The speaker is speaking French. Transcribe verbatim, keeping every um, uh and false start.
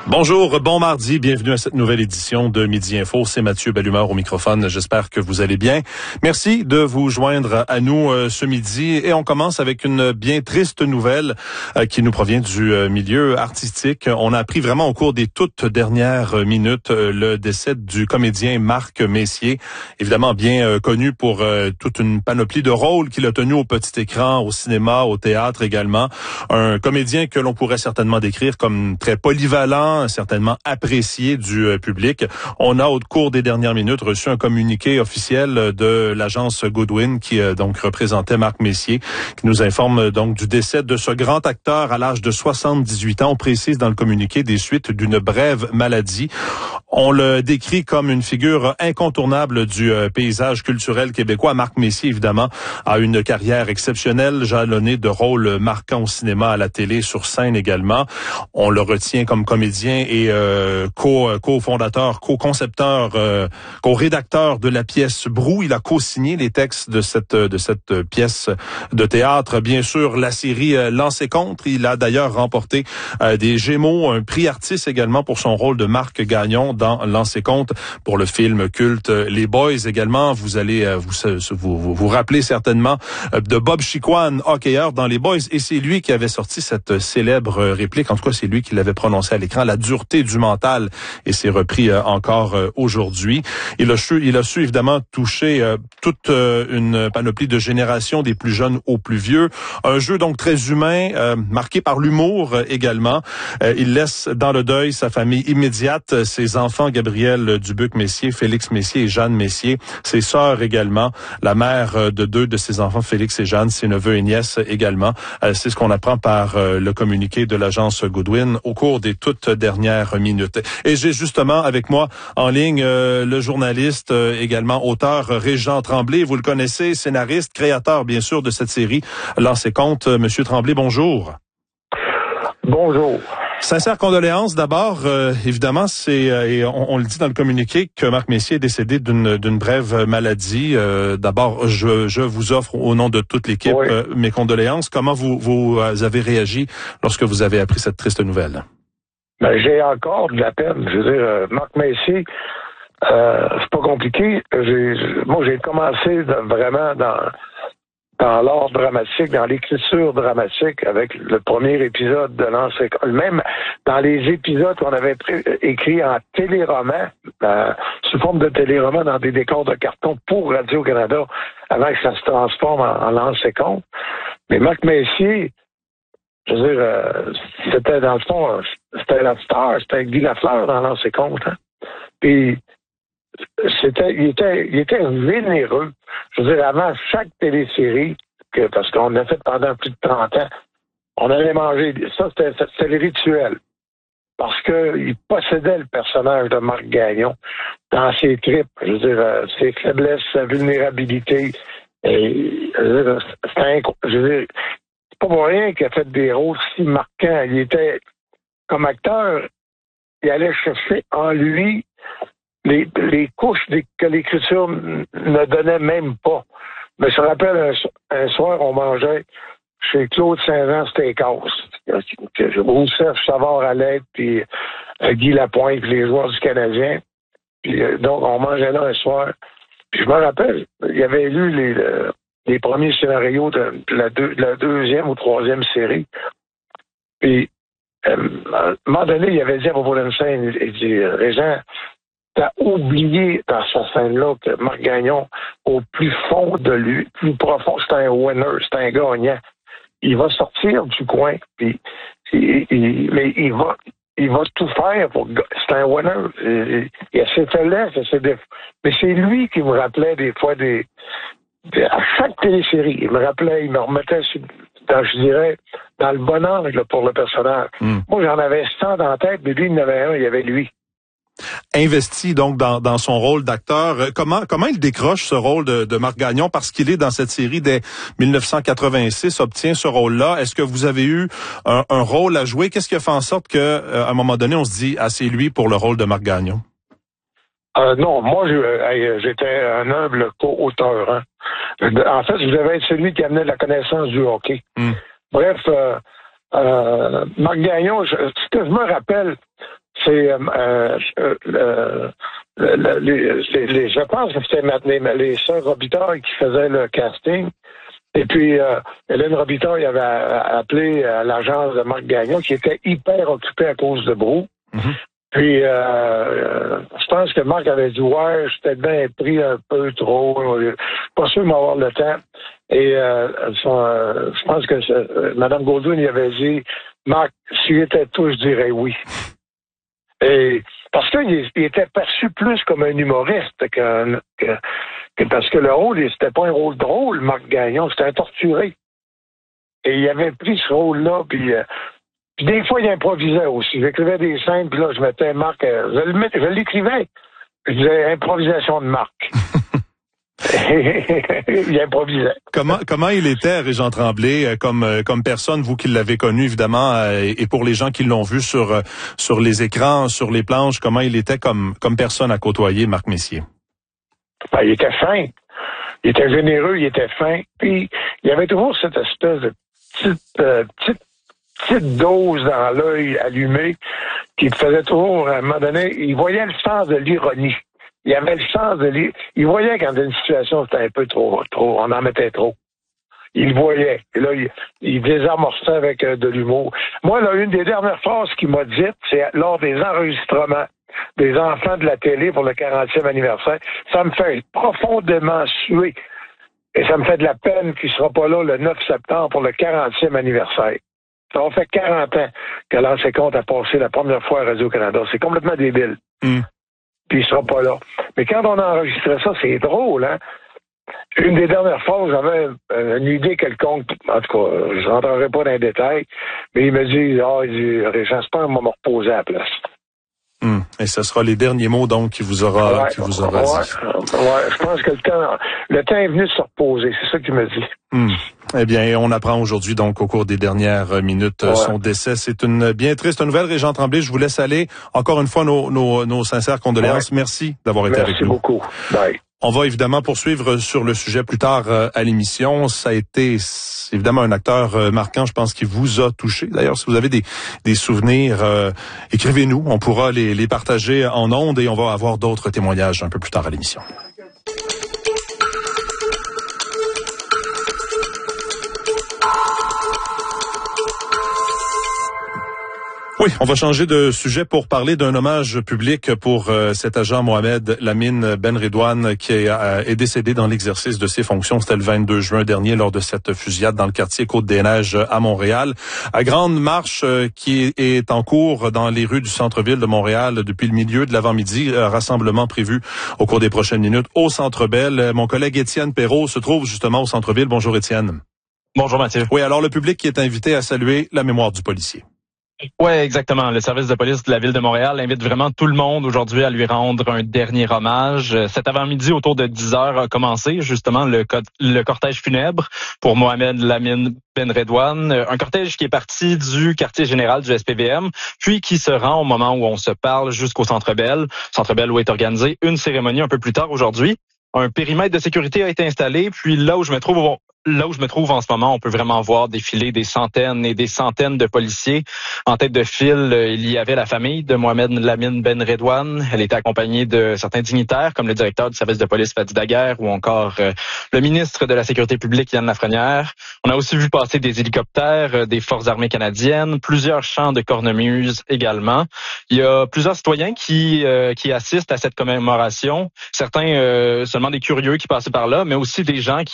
Bonjour, bon mardi, bienvenue à cette nouvelle édition de Midi Info. C'est Mathieu Bellumeur au microphone. J'espère que vous allez bien. Merci de vous joindre à nous euh, ce midi et on commence avec une bien triste nouvelle euh, qui nous provient du euh, milieu artistique. On a appris vraiment au cours des toutes dernières minutes euh, le décès du comédien Marc Messier, évidemment bien euh, connu pour euh, toute une panoplie de rôles qu'il a tenus au petit écran, au cinéma, au théâtre également. Un comédien que l'on pourrait certainement décrire comme très polyvalent, certainement apprécié du euh, public. On a, au cours des dernières minutes, reçu un communiqué officiel de l'agence Goodwin qui euh, donc représentait Marc Messier, qui nous informe euh, donc du décès de ce grand acteur à l'âge de soixante-dix-huit ans. On précise dans le communiqué des suites d'une brève maladie. On le décrit comme une figure incontournable du euh, paysage culturel québécois. Marc Messier, évidemment, a une carrière exceptionnelle, jalonnée de rôles marquants au cinéma, à la télé, sur scène également. On le retient comme comédien et euh, co, co-fondateur, co-concepteur, euh, co-rédacteur de la pièce Brou. Il a co-signé les textes de cette de cette pièce de théâtre. Bien sûr, la série euh, Lancez contre. Il a d'ailleurs remporté euh, des Gémeaux, un prix artiste également pour son rôle de Marc Gagnon dans Lancez contre pour le film culte Les Boys également. Vous allez euh, vous, vous vous vous rappeler certainement euh, de Bob Chiquan, hockeyeur dans Les Boys, et c'est lui qui avait sorti cette célèbre réplique. En tout cas, c'est lui qui l'avait prononcée à l'écran. La dureté du mental, et c'est repris euh, encore euh, aujourd'hui. Il a su, il a su évidemment toucher euh, toute euh, une panoplie de générations, des plus jeunes aux plus vieux. Un jeu donc très humain, euh, marqué par l'humour euh, également. Euh, il laisse dans le deuil sa famille immédiate, ses enfants Gabriel Dubuc-Messier, Félix Messier et Jeanne Messier, ses sœurs également, la mère euh, de deux de ses enfants, Félix et Jeanne, ses neveux et nièces également. Euh, c'est ce qu'on apprend par euh, le communiqué de l'agence Goodwin au cours des toutes dernières minutes. Et j'ai justement avec moi en ligne euh, le journaliste, euh, également auteur euh, Régent Tremblay. Vous le connaissez, scénariste, créateur bien sûr de cette série Lancez contre. Euh, Monsieur Tremblay, bonjour. Bonjour. Sincères condoléances d'abord. Euh, évidemment, c'est euh, et on, on le dit dans le communiqué que Marc Messier est décédé d'une d'une brève maladie. Euh, d'abord, je, je vous offre au nom de toute l'équipe oui. euh, mes condoléances. Comment vous vous avez réagi lorsque vous avez appris cette triste nouvelle? Ben, j'ai encore de la peine. Je veux dire, euh, Marc Messier, euh, c'est pas compliqué. J'ai, moi, j'ai commencé de, vraiment dans dans l'art dramatique, dans l'écriture dramatique, avec le premier épisode de Lancez contre. Même dans les épisodes qu'on avait pré- écrits en téléroman, euh, sous forme de téléroman dans des décors de carton pour Radio-Canada, avant que ça se transforme en, en Lancez contre. Mais Marc Messier, je veux dire, euh, c'était dans le fond, c'était la star, c'était Guy Lafleur dans Lancez contre. Hein? Puis, c'était, il était, il était vénéreux. Je veux dire, avant chaque télésérie, que, parce qu'on a fait pendant plus de trente ans, on allait manger, ça c'était, c'était le rituel. Parce qu'il possédait le personnage de Marc Gagnon dans ses tripes, je veux dire, ses faiblesses, sa vulnérabilité. Et, je veux dire, c'était inc- je veux dire, c'est pas pour rien qu'il a fait des rôles si marquants. Il était, comme acteur, il allait chercher en lui les, les couches des, que l'écriture ne donnait même pas. Mais je me rappelle, un, un soir, on mangeait chez Claude Saint-Jean Steakhouse. Rousseff, Savard à l'aide, puis euh, Guy Lapointe, puis les joueurs du Canadien. Puis, euh, donc, on mangeait là un soir. Puis je me rappelle, il avait lu les, le, les premiers scénarios de la, deux, de la deuxième ou troisième série. Puis, euh, à un moment donné, il avait dit à propos d'une scène, il dit, Régent, t'as oublié dans sa scène-là que Marc Gagnon, au plus fond de lui, plus profond, c'est un winner, c'est un gagnant. Il va sortir du coin, puis il, il, mais il va, il va tout faire pour. C'est un winner. Il, il a ses faiblesses, il a ses défauts. Mais c'est lui qui me rappelait des fois des, des à chaque télésérie, il me rappelait, il me remettait sur, dans, je dirais, dans le bon angle pour le personnage. Mm. Moi, j'en avais cent dans la tête, mais lui, il en avait un, il y avait lui. Investi donc dans, dans son rôle d'acteur. Comment comment il décroche ce rôle de, de Marc Gagnon, parce qu'il est dans cette série dès dix-neuf cent quatre-vingt-six, obtient ce rôle-là. Est-ce que vous avez eu un, un rôle à jouer? Qu'est-ce qui a fait en sorte que euh, à un moment donné on se dit ah c'est lui pour le rôle de Marc Gagnon? Euh, non, moi je, euh, j'étais un humble co-auteur. Hein. En fait, je devais être celui qui amenait la connaissance du hockey. Mm. Bref, euh, euh, Marc Gagnon, je, ce que je me rappelle, c'est c'est, euh, euh, euh, le, les, les, les, je pense que c'était les, les sœurs Robitaille qui faisaient le casting. Et puis, euh, Hélène Robitaille avait appelé à l'agence de Marc Gagnon, qui était hyper occupée à cause de Brou. Mm-hmm. Puis, euh, je pense que Marc avait dit, ouais, j'étais bien pris un peu trop, pas sûr de m'avoir le temps. Et euh, son, euh, je pense que euh, Mme Gaudouin lui avait dit, Marc, s'il était tout, je dirais oui. Et parce qu'il il était perçu plus comme un humoriste que, que, que parce que le rôle, c'était pas un rôle drôle, Marc Gagnon, c'était un torturé. Et il avait pris ce rôle-là, puis, euh, puis des fois, il improvisait aussi. J'écrivais des scènes, puis là, je mettais Marc, euh, je, le met, je l'écrivais. Je disais improvisation de Marc. Il improvisait. Comment comment il était, Régent Tremblay, comme comme personne, vous qui l'avez connu évidemment, et pour les gens qui l'ont vu sur sur les écrans, sur les planches, comment il était comme comme personne à côtoyer, Marc Messier? Ben, il était fin, il était généreux, il était fin, puis il y avait toujours cette espèce de petite euh, petite petite dose dans l'œil allumé qui te faisait toujours, à un moment donné, il voyait le sens de l'ironie. Il avait le sens de lire. Il voyait quand une situation c'était un peu trop, trop, on en mettait trop. Il le voyait. Et là, il, il désamorçait avec euh, de l'humour. Moi, là, une des dernières phrases qu'il m'a dites, c'est lors des enregistrements des enfants de la télé pour le quarantième anniversaire. Ça me fait profondément suer. Et ça me fait de la peine qu'il ne sera pas là le neuf septembre pour le quarantième anniversaire. Ça va fait quarante ans que l'Ancien Compte a passé la première fois à Radio-Canada. C'est complètement débile. Mm. Puis il sera pas là. Mais quand on a enregistré ça, c'est drôle, hein? Une des dernières fois, j'avais une idée quelconque, en tout cas, je rentrerai pas dans les détails, mais il me dit, ah, il dit, Régent, j'espère qu'on va me reposer à la place. Hum. Et ce sera les derniers mots, donc, qui vous aura, ouais, qui vous aura ouais, dit. Ouais, je pense que le temps, le temps est venu de se reposer, c'est ça qu'il me dit. Hum. Eh bien, on apprend aujourd'hui, donc, au cours des dernières minutes, ouais. son décès. C'est une bien triste nouvelle. Régent Tremblay, je vous laisse aller. Encore une fois, nos, nos, nos sincères condoléances. Ouais. Merci d'avoir été Merci avec nous. Merci beaucoup. Bye. On va évidemment poursuivre sur le sujet plus tard euh, à l'émission. Ça a été évidemment un acteur euh, marquant, je pense, qui vous a touché. D'ailleurs, si vous avez des, des souvenirs, euh, écrivez-nous. On pourra les, les partager en ondes et on va avoir d'autres témoignages un peu plus tard à l'émission. Oui, on va changer de sujet pour parler d'un hommage public pour euh, cet agent Mohamed Lamine Benredouane qui est, euh, est décédé dans l'exercice de ses fonctions. C'était le vingt-deux juin dernier lors de cette fusillade dans le quartier Côte-des-Neiges à Montréal. À grande marche euh, qui est en cours dans les rues du centre-ville de Montréal depuis le milieu de l'avant-midi. Euh, rassemblement prévu au cours des prochaines minutes au Centre Bell. Euh, mon collègue Étienne Perrault se trouve justement au centre-ville. Bonjour Étienne. Bonjour Mathieu. Oui, alors le public qui est invité à saluer la mémoire du policier. Oui, exactement. Le service de police de la Ville de Montréal invite vraiment tout le monde aujourd'hui à lui rendre un dernier hommage. Cet avant-midi, autour de dix heures, a commencé justement le, co- le cortège funèbre pour Mohamed Lamine Benredouane. Un cortège qui est parti du quartier général du S P V M, puis qui se rend au moment où on se parle jusqu'au Centre Bell. Centre Bell où est organisée une cérémonie un peu plus tard aujourd'hui. Un périmètre de sécurité a été installé, puis là où je me trouve... Là où je me trouve en ce moment, on peut vraiment voir défiler des centaines et des centaines de policiers. En tête de file, il y avait la famille de Mohamed Lamine Benredouane. Elle était accompagnée de certains dignitaires, comme le directeur du service de police Fadi Daguerre ou encore euh, le ministre de la Sécurité publique Yann Lafrenière. On a aussi vu passer des hélicoptères, euh, des forces armées canadiennes, plusieurs chants de cornemuse également. Il y a plusieurs citoyens qui euh, qui assistent à cette commémoration. Certains euh, seulement des curieux qui passaient par là, mais aussi des gens qui